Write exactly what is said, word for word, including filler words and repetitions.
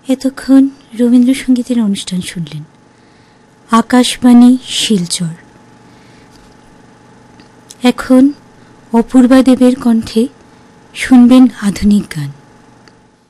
এতক্ষণ রবীন্দ্রসঙ্গীতের অনুষ্ঠান শুনলেন আকাশবাণী শিলচর। এখন অপূর্বা দেবের কণ্ঠে শুনবেন আধুনিক গান।